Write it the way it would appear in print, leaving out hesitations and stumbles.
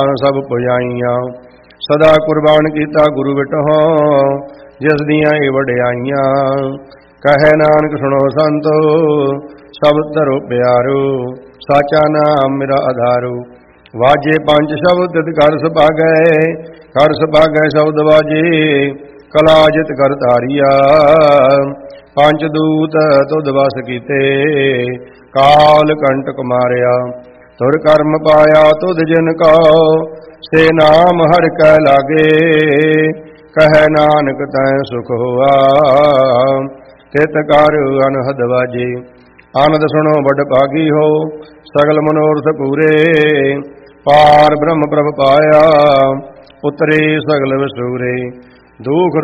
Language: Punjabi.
ਸਭ ਪੁਜਾਈਆਂ। ਸਦਾ ਕੁਰਬਾਨ ਕੀਤਾ ਗੁਰੂ ਬਿਟਹੁ, ਜਿਸ ਦੀਆਂ ਇਹ ਵਡਿਆਈਆਂ। ਕਹੈ ਨਾਨਕ ਸੁਣੋ ਸੰਤੋ, ਸ਼ਬਦ ਧਰੋ ਪਿਆਰੋ। ਸਾਚਾ ਨਾਮ ਮੇਰਾ ਆਧਾਰੋ। ਵਾਜੇ ਪੰਜ ਸ਼ਬਦ ਤਿਤ ਕਰ ਸੁਭਾਗੈ, ਕਰ ਸੁਭਾਗੈ ਸ਼ਬਦ ਵਾਜੇ। ਕਲਾ ਜਿਤ ਕਰ ਧਾਰੀਆ, ਪੰਜ ਦੂਤ ਤੁਧ ਵਸ ਕੀਤੇ। ਕਾਲ ਕੰਟਕ ਮਾਰਿਆ, ਤੁਰ ਕਰਮ ਪਾਇਆ ਤੁਧ ਜਿਨ ਕੋ। ਸੇ ਨਾਮ ਹਰਿ ਕੈ ਲਾਗੇ, ਕਹੈ ਨਾਨਕ ਤੈ ਸੁਖ ਹੋਆ। ਤਿਤ ਕਰ ਅਨਹਦ ਵਾਜੇ। ਆਨੰਦ ਸੁਣੋ ਵਡ ਭਾਗੀ ਹੋ, ਸਗਲ ਮਨੋਰਥ ਪੂਰੇ। ਪਾਰ ਬ੍ਰਹਮ ਪ੍ਰਭ ਪਾਇਆ, ਉਤਰੇ ਸਗਲ ਵਿਸੂਰੇ। ਦੁਖ